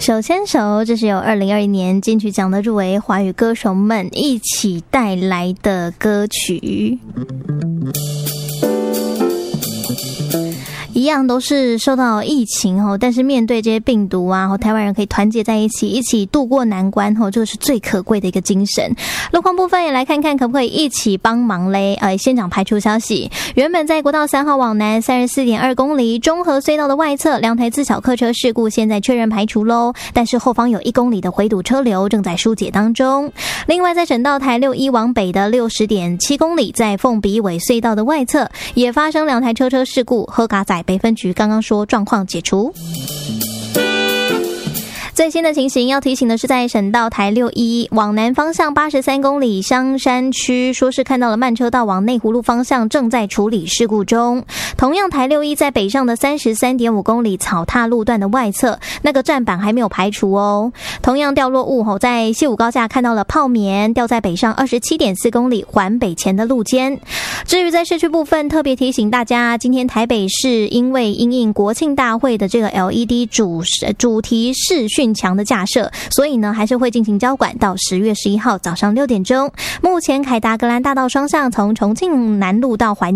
手牵手，这是由2021年金曲奖的入围华语歌手们一起带来的歌曲。一样都是受到疫情，但是面对这些病毒啊，台湾人可以团结在一起，一起度过难关，这个是最可贵的一个精神。路况部分也来看看可不可以一起帮忙嘞。现场排除消息，原本在国道3号往南 34.2 公里中和隧道的外侧2台自小客车事故现在确认排除咯，但是后方有1公里的回堵车流正在疏解当中。另外在省道台61往北的 60.7 公里在凤鼻尾隧道的外侧也发生2台车事故，喝嘎仔北分局刚刚说状况解除。最新的情形要提醒的是，在省道台61往南方向83公里香山区，说是看到了慢车道往内湖路方向正在处理事故中。同样台61在北上的 33.5 公里草踏路段的外侧，那个站板还没有排除哦。同样掉落物在西武高架看到了泡棉掉在北上 27.4 公里环北前的路肩。至于在市区部分，特别提醒大家，今天台北市因为因应国庆大会的这个 LED 主题视讯墙的架设，所以呢还是会进行交管到10月11号早上6点钟。目前凯达格兰大道双向从重庆南路到怀